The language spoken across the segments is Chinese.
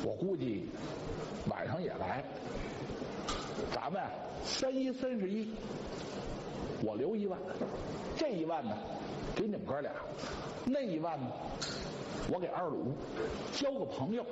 我估计晚上也来。咱们31，我留1万，这1万呢给你们哥俩，那1万呢我给二鲁，交个朋友。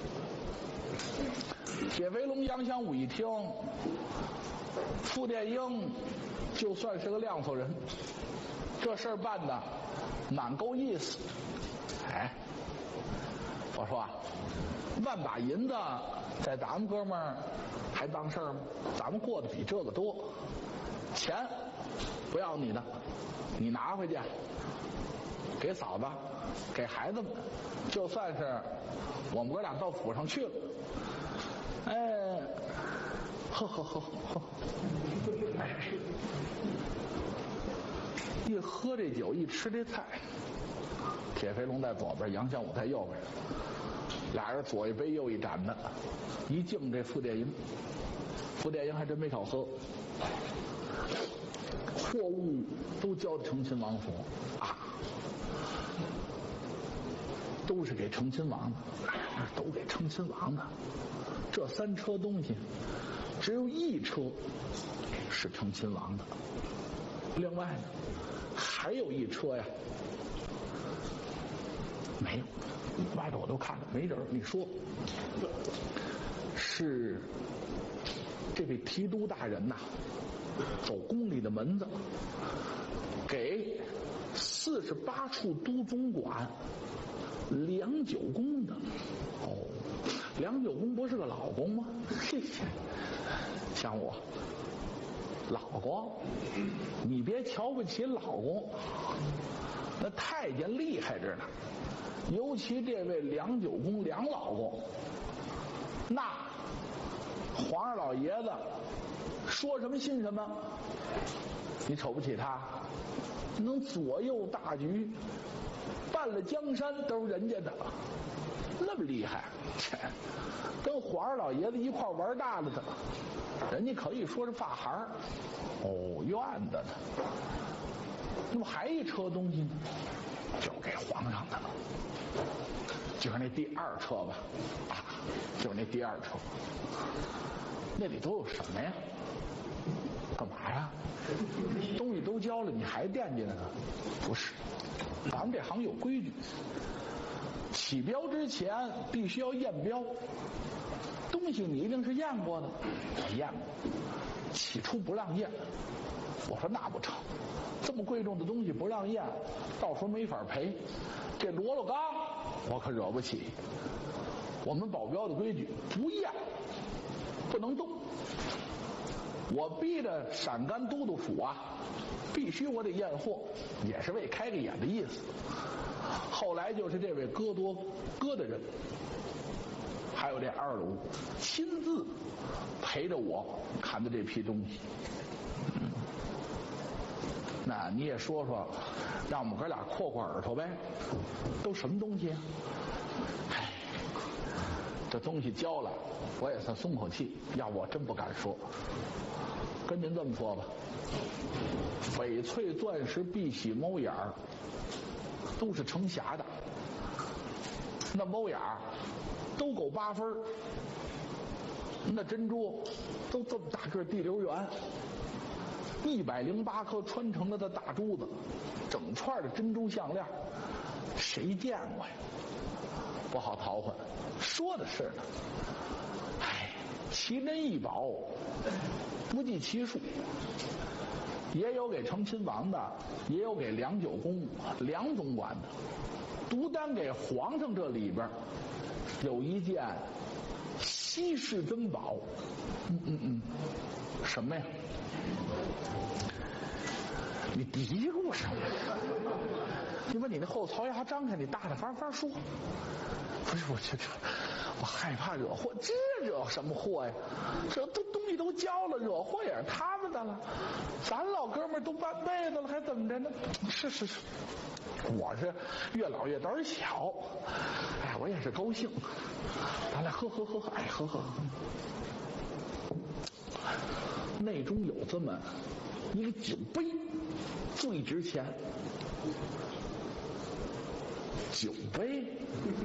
铁飞龙、杨祥武一听，傅殿英就算是个亮头人，这事儿办的蛮够意思。哎，我说万把银子在咱们哥们儿还当事儿吗？咱们过得比这个多，钱不要你的，你拿回去给嫂子给孩子们，就算是我们哥俩到府上去了。哎，呵，哎，一喝这酒，一吃这菜，铁飞龙在左边，杨祥武在右边，俩人左一杯右一盏的，一敬这傅殿英。傅殿英还真没少喝，货物都交到成亲王府啊，都是给成亲王的，都给成亲王的。这3车东西，只有1车是成亲王的，另外呢，还有1车呀，没有，外头我都看了，没人。你说是这位提督大人呐，走宫里的门子，给48处都总管梁九公的。哦，梁九公不是个老公吗？嘿，像我老公，你别瞧不起老公，那太监厉害着呢。尤其这位梁九公梁老公，那皇上老爷子说什么信什么，你瞅不起他，能左右大局，办了江山都是人家的，那么厉害，跟皇上老爷子一块玩大了的，人家可以说是发孩儿哦，院子呢。那么还一车东西呢，就给皇上的了，就是那第2车吧，啊，就是那第2车，那里都有什么呀？干嘛呀？东西都交了，你还惦记着呢？不是，咱们这行有规矩，起标之前必须要验标，东西你一定是验过的，我验过，起初不让验，我说那不成，这么贵重的东西不让验，到时候没法赔。这罗罗缸我可惹不起，我们保镖的规矩不验，不能动。我逼着陕甘都督府啊，必须我得验货，也是为开个眼的意思。后来就是这位戈多哥的人，还有这二鲁亲自陪着我看的这批东西。那你也说说，让我们哥俩扩扩耳朵呗，都什么东西啊？哎，这东西交了，我也算松口气，要不我真不敢说。跟您这么说吧，翡翠、钻石、碧玺、猫眼儿，都是成匣的。那猫眼儿都够8分，那珍珠都这么大个地流圆，108颗穿成了的大珠子，整串的珍珠项链，谁见过呀？不好淘换，说的是呢。哎，奇珍异宝不计其数，也有给成亲王的，也有给梁九公、梁总管的。独单给皇上这里边有一件稀世珍宝，什么呀？你嘀咕什么？你把你那后槽牙张开，你大大方方说。不是我害怕惹祸，这惹什么祸呀？这都东西都交了，惹祸也是他们的了。咱老哥们都半辈子了，还怎么着呢？是，我是越老越胆小。哎，我也是高兴。咱俩喝，哎，喝。内中有这么一个酒杯，最值钱。酒杯